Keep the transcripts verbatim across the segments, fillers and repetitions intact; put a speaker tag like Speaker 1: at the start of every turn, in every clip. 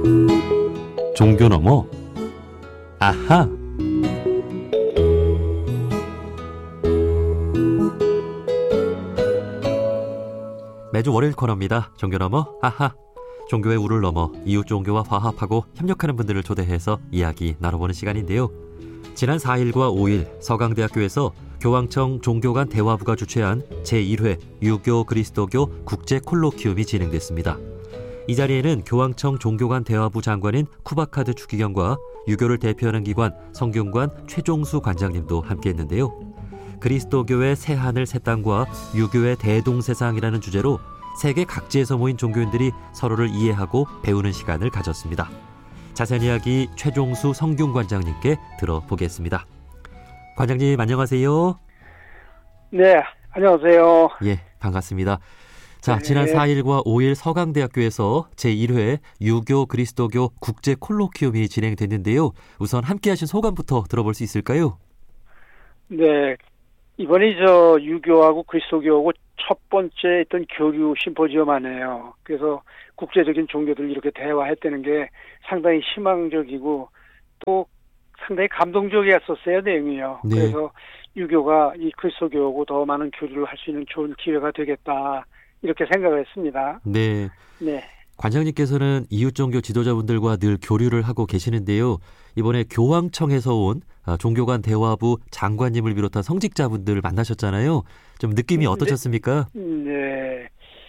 Speaker 1: 종교 너머 아하. 매주 월요일 코너입니다. 종교 너머 아하. 종교의 우를 넘어 이웃 종교와 화합하고 협력하는 분들을 초대해서 이야기 나눠보는 시간인데요. 지난 사 일과 오 일 서강대학교에서 교황청 종교간 대화부가 주최한 제일 회 유교 그리스도교 국제 콜로키움이 진행됐습니다. 이 자리에는 교황청 종교간 대화부 장관인 쿠바카드 추기경과 유교를 대표하는 기관 성균관 최종수 관장님도 함께했는데요. 그리스도교의 새하늘 새 땅과 유교의 대동세상이라는 주제로 세계 각지에서 모인 종교인들이 서로를 이해하고 배우는 시간을 가졌습니다. 자세한 이야기 최종수 성균관장님께 들어보겠습니다. 관장님 안녕하세요.
Speaker 2: 네, 안녕하세요.
Speaker 1: 예, 반갑습니다. 자,
Speaker 2: 네.
Speaker 1: 지난 사 일과 오 일 서강대학교에서 제일 회 유교 그리스도교 국제 콜로키움이 진행됐는데요. 우선 함께하신 소감부터 들어볼 수 있을까요?
Speaker 2: 네, 이번에 저 유교하고 그리스도교하고 첫 번째 있던 교류 심포지엄하네요. 그래서 국제적인 종교들 이렇게 대화했다는 게 상당히 희망적이고 또 상당히 감동적이었었어요, 내용이요.
Speaker 1: 네.
Speaker 2: 그래서 유교가 이 그리스도교하고 더 많은 교류를 할 수 있는 좋은 기회가 되겠다, 이렇게 생각을 했습니다.
Speaker 1: 네.
Speaker 2: 네.
Speaker 1: 관장님께서는 이웃 종교 지도자분들과 늘 교류를 하고 계시는데요. 이번에 교황청에서 온 종교간 대화부 장관님을 비롯한 성직자분들을 만나셨잖아요. 좀 느낌이 어떠셨습니까?
Speaker 2: 네.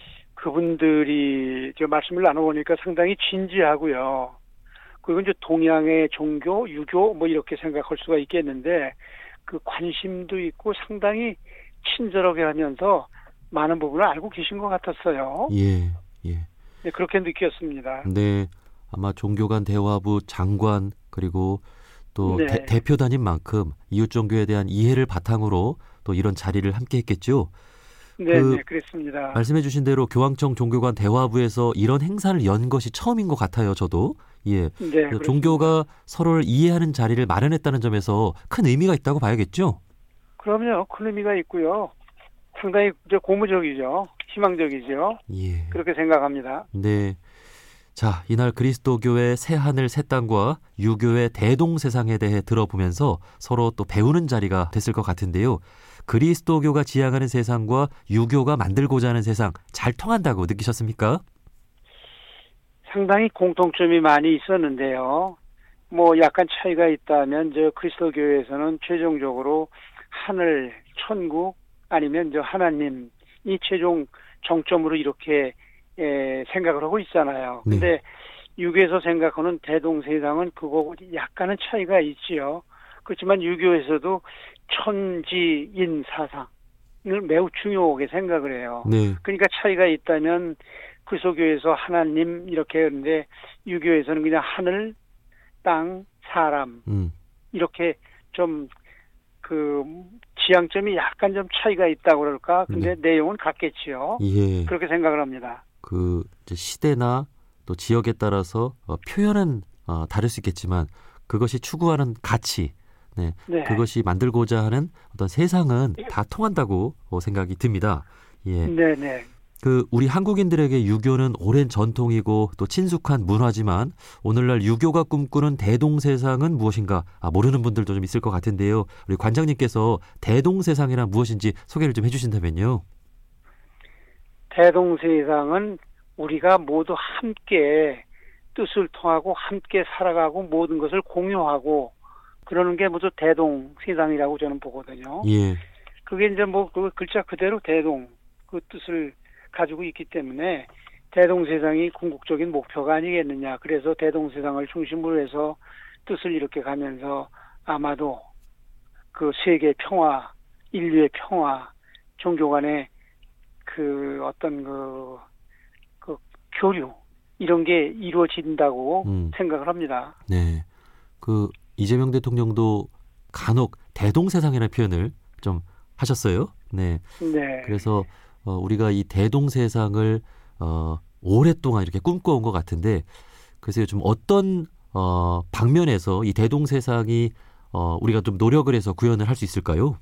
Speaker 2: 그분들이 저 말씀을 나눠보니까 상당히 진지하고요. 그리고 이제 동양의 종교, 유교 뭐 이렇게 생각할 수가 있겠는데 그 관심도 있고 상당히 친절하게 하면서 많은 부분을 알고 계신 것 같았어요.
Speaker 1: 예, 예.
Speaker 2: 네, 그렇게 느꼈습니다.
Speaker 1: 네, 아마 종교간 대화부 장관 그리고 또
Speaker 2: 네.
Speaker 1: 대, 대표단인 만큼 이웃 종교에 대한 이해를 바탕으로 또 이런 자리를 함께 했겠죠.
Speaker 2: 네,
Speaker 1: 그
Speaker 2: 네, 그렇습니다.
Speaker 1: 말씀해 주신 대로 교황청 종교간 대화부에서 이런 행사를 연 것이 처음인 것 같아요, 저도. 예.
Speaker 2: 네,
Speaker 1: 종교가 서로를 이해하는 자리를 마련했다는 점에서 큰 의미가 있다고 봐야겠죠?
Speaker 2: 그럼요. 큰 의미가 있고요. 상당히 이제 고무적이죠. 희망적이죠.
Speaker 1: 예.
Speaker 2: 그렇게 생각합니다.
Speaker 1: 네. 자, 이날 그리스도교의 새하늘 새 땅과 유교의 대동세상에 대해 들어보면서 서로 또 배우는 자리가 됐을 것 같은데요. 그리스도교가 지향하는 세상과 유교가 만들고자 하는 세상 잘 통한다고 느끼셨습니까?
Speaker 2: 상당히 공통점이 많이 있었는데요. 뭐 약간 차이가 있다면 저 그리스도교에서는 최종적으로 하늘, 천국 아니면 저 하나님이 최종 정점으로 이렇게 에, 생각을 하고 있잖아요.
Speaker 1: 네.
Speaker 2: 근데 유교에서 생각하는 대동세상은 그거 약간은 차이가 있지요. 그렇지만 유교에서도 천지인 사상을 매우 중요하게 생각을 해요.
Speaker 1: 네.
Speaker 2: 그러니까 차이가 있다면 그리스도교에서 하나님 이렇게 하는데 유교에서는 그냥 하늘, 땅, 사람
Speaker 1: 음. 이렇게
Speaker 2: 좀 그 지향점이 약간 좀 차이가 있다고 그럴까? 근데
Speaker 1: 네.
Speaker 2: 내용은 같겠지요.
Speaker 1: 예.
Speaker 2: 그렇게 생각을 합니다.
Speaker 1: 그 이제 시대나 또 지역에 따라서 어, 표현은 어, 다를 수 있겠지만 그것이 추구하는 가치, 네,
Speaker 2: 네.
Speaker 1: 그것이 만들고자 하는 어떤 세상은 다 통한다고 어, 생각이 듭니다. 예.
Speaker 2: 네, 네.
Speaker 1: 그 우리 한국인들에게 유교는 오랜 전통이고 또 친숙한 문화지만 오늘날 유교가 꿈꾸는 대동세상은 무엇인가 아, 모르는 분들도 좀 있을 것 같은데요. 우리 관장님께서 대동세상이란 무엇인지 소개를 좀 해주신다면요.
Speaker 2: 대동세상은 우리가 모두 함께 뜻을 통하고 함께 살아가고 모든 것을 공유하고 그러는 게 모두 대동세상이라고 저는 보거든요.
Speaker 1: 예.
Speaker 2: 그게 이제 뭐 그 글자 그대로 대동 그 뜻을 가지고 있기 때문에 대동세상이 궁극적인 목표가 아니겠느냐. 그래서 대동세상을 중심으로 해서 뜻을 이렇게 가면서 아마도 그 세계 평화, 인류의 평화, 종교 간의 그 어떤 그, 그 교류 이런 게 이루어진다고
Speaker 1: 음.
Speaker 2: 생각을 합니다.
Speaker 1: 네. 그 이재명 대통령도 간혹 대동세상이라는 표현을 좀 하셨어요. 네.
Speaker 2: 네.
Speaker 1: 그래서 어, 우리가 이 대동세상을 어, 오랫동안 이렇게 꿈꿔온 것 같은데 그래서 좀 어떤 어, 방면에서 이 대동세상이 어, 우리가 좀 노력을 해서 구현을 할 수 있을까요?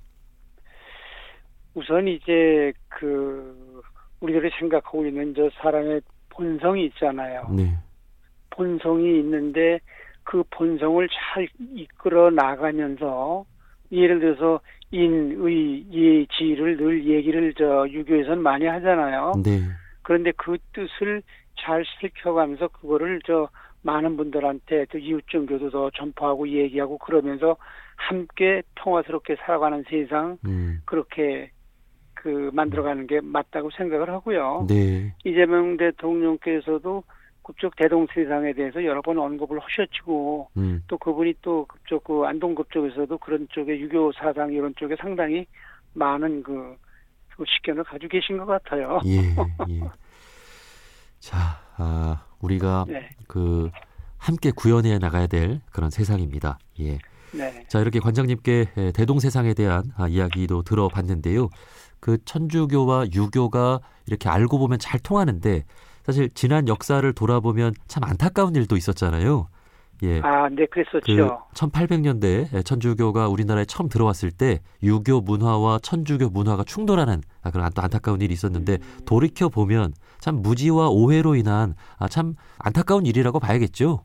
Speaker 2: 우선 이제 그 우리들이 생각하고 있는 저 사람의 본성이 있잖아요.
Speaker 1: 네.
Speaker 2: 본성이 있는데 그 본성을 잘 이끌어 나가면서 예를 들어서 인, 의, 예, 지를 늘 얘기를 저 유교에서는 많이 하잖아요.
Speaker 1: 네.
Speaker 2: 그런데 그 뜻을 잘 살펴가면서 그거를 저 많은 분들한테 또 이웃 종교도 더 전파하고 얘기하고 그러면서 함께 평화스럽게 살아가는 세상
Speaker 1: 음.
Speaker 2: 그렇게 그 만들어가는 게 맞다고 생각을 하고요.
Speaker 1: 네.
Speaker 2: 이재명 대통령께서도 그쪽 대동세상에 대해서 여러 번 언급을 하셨고
Speaker 1: 음.
Speaker 2: 또 그분이 또 그쪽 그 안동급 쪽에서도 그런 쪽에 유교 사상 이런 쪽에 상당히 많은 그, 그 식견을 가지고 계신 것 같아요.
Speaker 1: 예, 예. 자, 아, 우리가
Speaker 2: 네.
Speaker 1: 그 함께 구현해 나가야 될 그런 세상입니다. 예.
Speaker 2: 네.
Speaker 1: 자, 이렇게 관장님께 대동세상에 대한 아, 이야기도 들어봤는데요. 그 천주교와 유교가 이렇게 알고 보면 잘 통하는데 사실 지난 역사를 돌아보면 참 안타까운 일도 있었잖아요. 예.
Speaker 2: 아, 네, 그랬었죠.
Speaker 1: 그 천팔백 년대 천주교가 우리나라에 처음 들어왔을 때 유교 문화와 천주교 문화가 충돌하는 그런 또 안타까운 일이 있었는데
Speaker 2: 음.
Speaker 1: 돌이켜 보면 참 무지와 오해로 인한 참 안타까운 일이라고 봐야겠죠.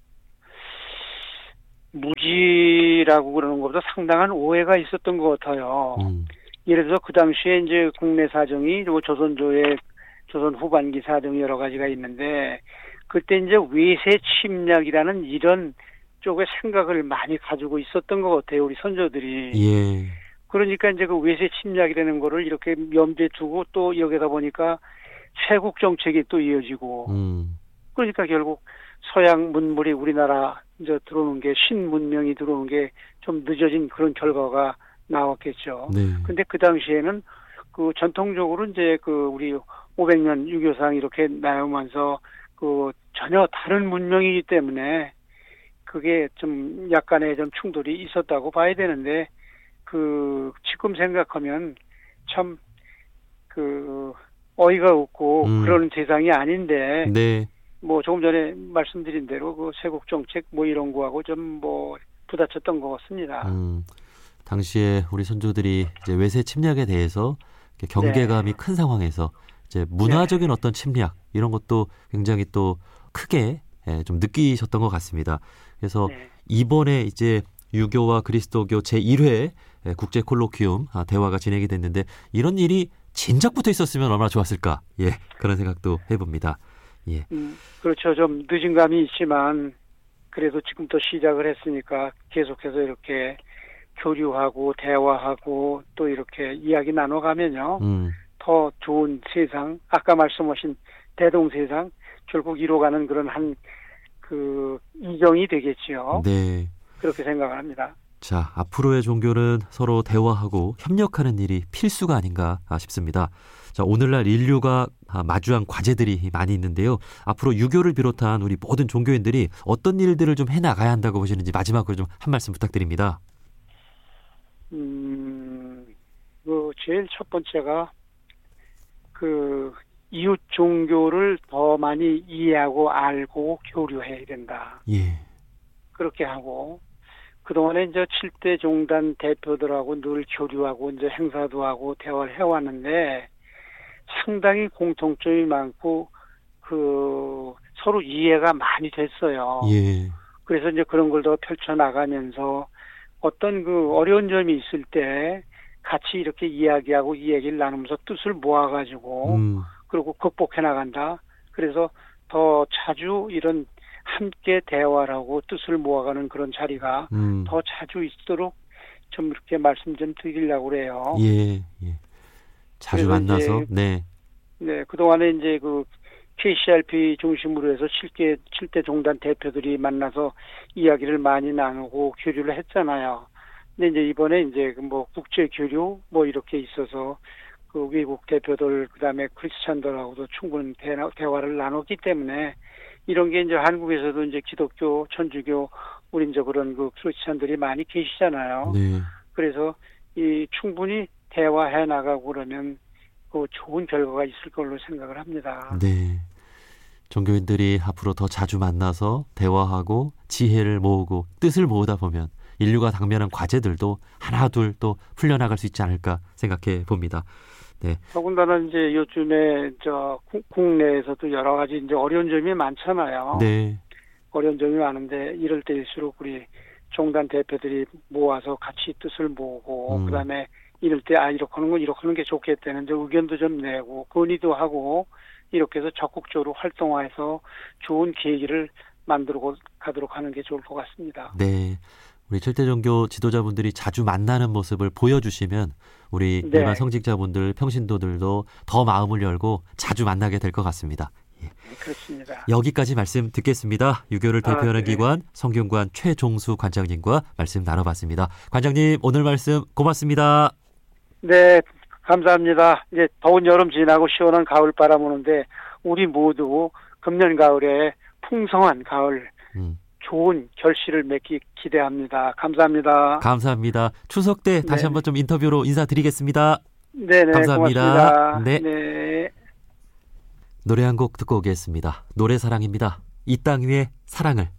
Speaker 2: 무지라고 그러는 것보다 상당한 오해가 있었던 것 같아요.
Speaker 1: 음.
Speaker 2: 예를 들어서 그 당시에 이제 국내 사정이 뭐 조선조의 조선 후반기 사정이 여러 가지가 있는데 그때 이제 외세 침략이라는 이런 쪽의 생각을 많이 가지고 있었던 것 같아요. 우리 선조들이.
Speaker 1: 예.
Speaker 2: 그러니까 이제 그 외세 침략이라는 거를 이렇게 염두에 두고 또 여기다 보니까 쇄국 정책이 또 이어지고
Speaker 1: 음.
Speaker 2: 그러니까 결국 서양 문물이 우리나라 이제 들어오는 게 신문명이 들어오는 게 좀 늦어진 그런 결과가 나왔겠죠.
Speaker 1: 네.
Speaker 2: 근데 그 당시에는 그 전통적으로 이제 그 우리 오백 년 유교상 이렇게 나오면서 그 전혀 다른 문명이기 때문에 그게 좀 약간의 좀 충돌이 있었다고 봐야 되는데 그 지금 생각하면 참 그 어이가 없고
Speaker 1: 음.
Speaker 2: 그런 세상이 아닌데
Speaker 1: 네.
Speaker 2: 뭐 조금 전에 말씀드린 대로 그 쇄국 정책 뭐 이런 거하고 좀 뭐 부딪혔던 것 같습니다.
Speaker 1: 음. 당시에 우리 선조들이 이제 외세 침략에 대해서 경계감이
Speaker 2: 네.
Speaker 1: 큰 상황에서 이제 문화적인
Speaker 2: 네.
Speaker 1: 어떤 침략 이런 것도 굉장히 또 크게 예, 좀 느끼셨던 것 같습니다. 그래서
Speaker 2: 네.
Speaker 1: 이번에 이제 유교와 그리스도교 제일 회 국제 콜로퀴움 아, 대화가 진행이 됐는데 이런 일이 진작부터 있었으면 얼마나 좋았을까. 예, 그런 생각도 해봅니다. 예.
Speaker 2: 음, 그렇죠. 좀 늦은 감이 있지만 그래도 지금부터 시작을 했으니까 계속해서 이렇게 교류하고 대화하고 또 이렇게 이야기 나눠가면요.
Speaker 1: 음.
Speaker 2: 더 좋은 세상, 아까 말씀하신 대동세상 결국 이뤄가는 그런 한 그 이정이 되겠지요.
Speaker 1: 네.
Speaker 2: 그렇게 생각을 합니다.
Speaker 1: 자, 앞으로의 종교는 서로 대화하고 협력하는 일이 필수가 아닌가 싶습니다. 자, 오늘날 인류가 마주한 과제들이 많이 있는데요. 앞으로 유교를 비롯한 우리 모든 종교인들이 어떤 일들을 좀 해나가야 한다고 보시는지 마지막으로 좀 한 말씀 부탁드립니다.
Speaker 2: 음, 그 제일 첫 번째가 그 이웃 종교를 더 많이 이해하고 알고 교류해야 된다.
Speaker 1: 예.
Speaker 2: 그렇게 하고 그동안에 이제 칠 대 종단 대표들하고 늘 교류하고 이제 행사도 하고 대화를 해왔는데 상당히 공통점이 많고 그 서로 이해가 많이 됐어요.
Speaker 1: 예.
Speaker 2: 그래서 이제 그런 걸 더 펼쳐나가면서 어떤 그 어려운 점이 있을 때 같이 이렇게 이야기하고 이 얘기를 나누면서 뜻을 모아가지고
Speaker 1: 음.
Speaker 2: 그리고 극복해 나간다. 그래서 더 자주 이런 함께 대화를 하고 뜻을 모아가는 그런 자리가
Speaker 1: 음.
Speaker 2: 더 자주 있도록 좀 이렇게 말씀 좀 드리려고 그래요.
Speaker 1: 예. 예. 자주 만나서
Speaker 2: 이제,
Speaker 1: 네.
Speaker 2: 네, 그동안에 이제 그 케이씨알피 중심으로 해서 칠 대, 칠 대 종단 대표들이 만나서 이야기를 많이 나누고 교류를 했잖아요. 근데 이제 이번에 이제 뭐 국제 교류 뭐 이렇게 있어서 그 외국 대표들 그다음에 크리스찬들하고도 충분히 대, 대화를 나눴기 때문에 이런 게 이제 한국에서도 이제 기독교, 천주교, 우리 이제 그런 그 크리스찬들이 많이 계시잖아요.
Speaker 1: 네.
Speaker 2: 그래서 이 충분히 대화해 나가고 그러면 그 좋은 결과가 있을 걸로 생각을 합니다.
Speaker 1: 네. 종교인들이 앞으로 더 자주 만나서 대화하고 지혜를 모으고 뜻을 모으다 보면 인류가 당면한 과제들도 하나 둘 또 풀려나갈 수 있지 않을까 생각해 봅니다. 네.
Speaker 2: 더군다나 이제 요즘에 저 국내에서도 여러 가지 이제 어려운 점이 많잖아요.
Speaker 1: 네.
Speaker 2: 어려운 점이 많은데 이럴 때일수록 우리 종단 대표들이 모아서 같이 뜻을 모으고
Speaker 1: 음.
Speaker 2: 그다음에 이럴 때 아 이렇게 하는 건 이렇게 하는 게 좋겠다는 이제 의견도 좀 내고 건의도 하고 이렇게 해서 적극적으로 활동화해서 좋은 계기를 만들고 가도록 하는 게 좋을 것 같습니다.
Speaker 1: 네. 우리 칠대 종교 지도자분들이 자주 만나는 모습을 보여주시면 우리
Speaker 2: 네.
Speaker 1: 일반 성직자분들, 평신도들도 더 마음을 열고 자주 만나게 될 것 같습니다. 예.
Speaker 2: 네, 그렇습니다.
Speaker 1: 여기까지 말씀 듣겠습니다. 유교를 대표하는
Speaker 2: 아, 네.
Speaker 1: 기관 성균관 최종수 관장님과 말씀 나눠봤습니다. 관장님 오늘 말씀 고맙습니다.
Speaker 2: 네, 감사합니다. 이제 더운 여름 지나고 시원한 가을 바람 오는데 우리 모두 금년 가을에 풍성한 가을
Speaker 1: 음.
Speaker 2: 좋은 결실을 맺기 기대합니다. 감사합니다.
Speaker 1: 감사합니다. 추석 때 다시
Speaker 2: 네.
Speaker 1: 한번 좀 인터뷰로 인사드리겠습니다.
Speaker 2: 네네,
Speaker 1: 감사합니다.
Speaker 2: 고맙습니다.
Speaker 1: 네.
Speaker 2: 네.
Speaker 1: 노래 한 곡 듣고 오겠습니다. 노래 사랑입니다. 이 땅 위에 사랑을.